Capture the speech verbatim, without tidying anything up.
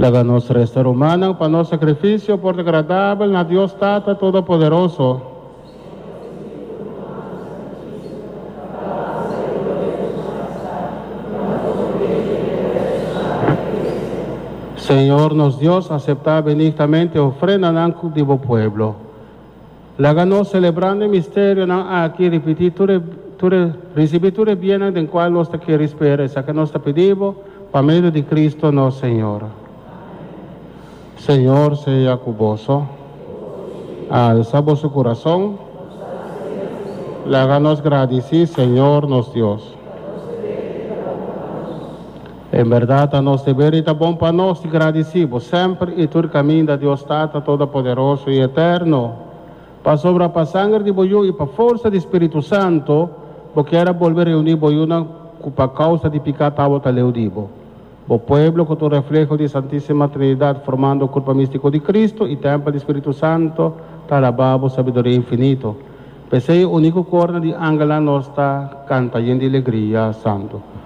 Láganos resta humana para no sacrificio por agradable a Dios Tata Todopoderoso. Señor nos Dios, acepta benignamente ofrenda de tu pueblo. Láganos celebrando el misterio aquí, repetir, recibir tu bien del cual nos te quiere esperar, esa que nos te pedimos, para medio de Cristo no Señor. Señor sea cuboso, alza su corazón, láganos agradecer, Señor nos Dios. En verdad, a nos deber y bom para nos te agradecemos siempre y tu camino, Dios Tata Todopoderoso y Eterno, para sobrepasar de boyo y para fuerza del Espíritu Santo, porque era volver a reunir boyuna para causa de pecado a leudivo. O pueblo con tu reflejo de Santísima Trinidad formando el cuerpo místico de Cristo y templo del Espíritu Santo, talababo sabiduría infinito. Pese único corno de ángela nostra canta y en alegría santo.